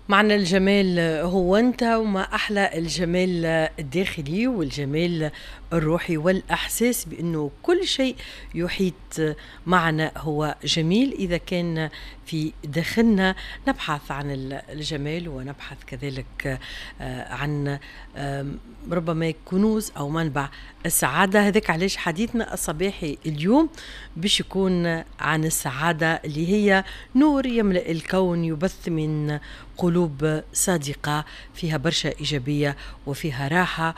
معنى الجمال هو أنت، وما أحلى الجمال الداخلي والجمال الروحي والإحساس بأنه كل شيء يحيط معنا هو جميل إذا كان في داخلنا. نبحث عن الجمال ونبحث كذلك عن ربما كنوز أو منبع السعادة. هذاك علاش حديثنا الصباحي اليوم باش يكون عن السعادة اللي هي نور يملأ الكون، يبث من قلوب صادقة فيها برشا إيجابية وفيها راحة.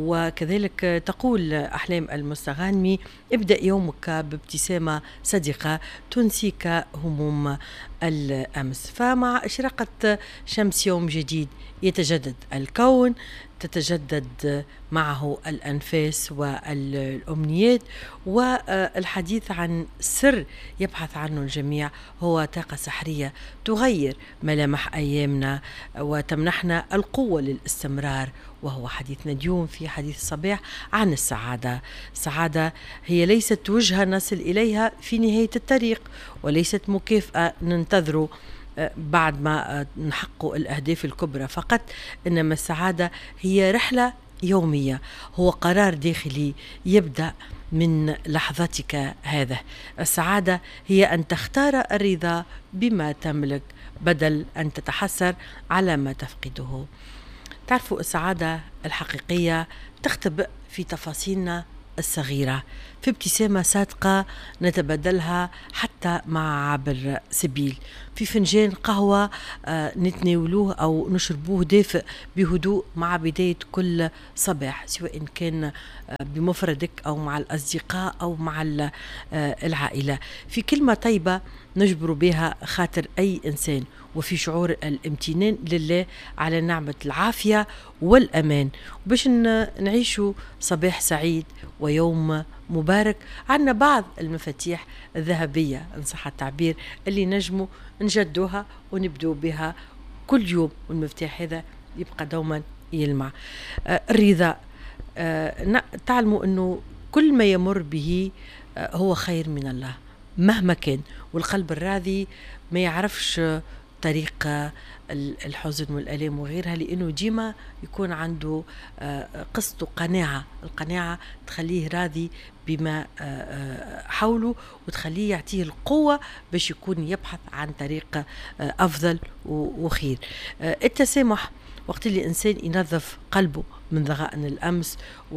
وكذلك تقول أحلام المستغانمي: ابدأ يومك بابتسامة صادقة تنسيك هموم الأمس. فمع إشراقة شمس يوم جديد يتجدد الكون، تتجدد معه الأنفاس والأمنيات. والحديث عن سر يبحث عنه الجميع هو طاقة سحرية تغير ملامح أيامنا وتمنحنا القوة للاستمرار. وهو حديثنا اليوم في حديث الصباح عن السعادة. السعادة هي ليست وجهة نصل إليها في نهاية الطريق، وليست مكافأة ننتظر بعد ما نحقق الأهداف الكبرى فقط، إنما السعادة هي رحلة يومية، هو قرار داخلي يبدأ من لحظتك هذا. السعادة هي أن تختار الرضا بما تملك بدل أن تتحسر على ما تفقده. تعرفوا السعادة الحقيقية تختبئ في تفاصيلنا الصغيرة، في ابتسامة صادقة نتبادلها حتى مع عابر سبيل، في فنجان قهوة نتناولوه أو نشربوه دافئ بهدوء مع بداية كل صباح، سواء كان بمفردك أو مع الأصدقاء أو مع العائلة، في كلمة طيبة نجبر بها خاطر أي إنسان، وفي شعور الامتنان لله على نعمة العافية والأمان. وباش نعيشوا صباح سعيد ويوم مبارك، عنا بعض المفاتيح الذهبية إن صح التعبير اللي نجموا نجدوها ونبدو بها كل يوم، والمفتاح هذا يبقى دوما يلمع. الرضا. تعلموا أنه كل ما يمر به هو خير من الله مهما كان، والقلب الراضي ما يعرفش طريق الحزن والألام وغيرها، لأنه ديما يكون عنده قسط قناعة. القناعة تخليه راضي بما حوله وتخليه يعطيه القوة باش يكون يبحث عن طريق أفضل وخير. التسامح، وقت اللي إنسان ينظف قلبه من ضغائن الأمس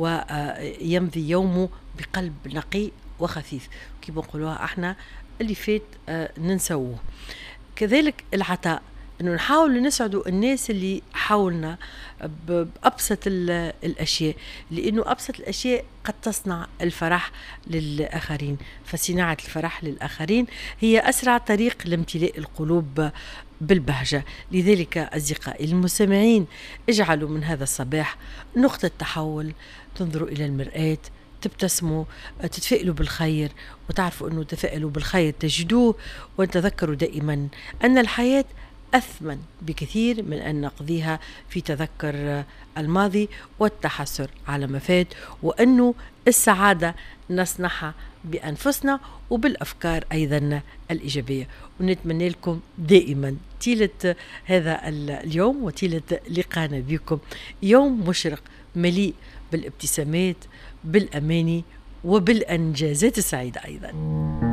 ويمضي يومه بقلب نقي وخفيف، كيف نقولوها احنا اللي فات ننسوه. كذلك العطاء، انه نحاول نسعدوا الناس اللي حولنا بأبسط الأشياء، لأنه أبسط الأشياء قد تصنع الفرح للآخرين، فصناعة الفرح للآخرين هي أسرع طريق لامتلاء القلوب بالبهجة. لذلك أصدقائي المستمعين، اجعلوا من هذا الصباح نقطة تحول، تنظروا إلى المرآة، تبتسموا، تتفائلوا بالخير، وتعرفوا أنه تفائلوا بالخير تجدوه. وتذكروا دائما أن الحياة أثمن بكثير من أن نقضيها في تذكر الماضي والتحسر على ما فات، وأنه السعادة نصنعها بأنفسنا وبالأفكار أيضا الإيجابية. ونتمنى لكم دائما طيلة هذا اليوم وطيلة لقانا بكم يوم مشرق مليء بالابتسامات، بالأماني وبالأنجازات السعيدة أيضا.